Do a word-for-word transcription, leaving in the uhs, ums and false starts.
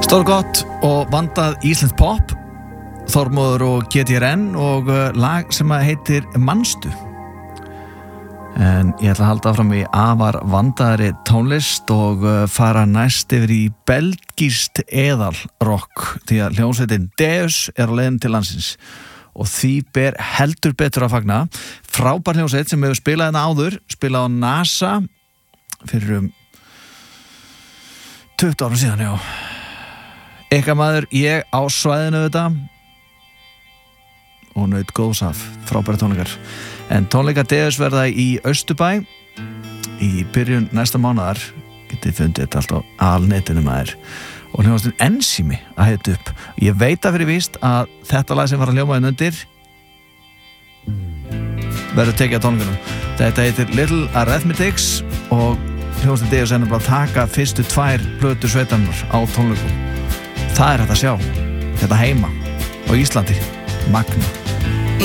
Stórgott og vandað íslenskt pop, Þormóður og G T R N og lag sem heitir Manstu. En ég ætla að halda áfram í afar vandaðri tónlist og fara næst yfir í belgískt eðalrock því að hljómsveitin Deus er á leiðinni til landsins og því ber heldur betur að fagna. Frábær hljómsveit sem hefur spilað hérna áður, spilað á NASA fyrir um tuttugu árum síðan, já. Eitthvað maður, ég á svæðinu þetta og naut góðs af frábæra tónleikar. En tónleika Deus verða í Austurbæ í byrjun næsta mánaðar. Getið fundið þetta allt á alnetinu maður. Og hljómsveitin Ensími að heita upp. Ég veit að fyrir víst að þetta lag sem var að hljóma inn undir verður tekið á tónleikunum. Þetta heitir Little Arithmetics og hljómsveitin Deus er nefnilega að taka fyrstu tvær plötur sveitarinnar á tónleikum. Það er hægt að sjá þetta heima á Íslandi. Magna.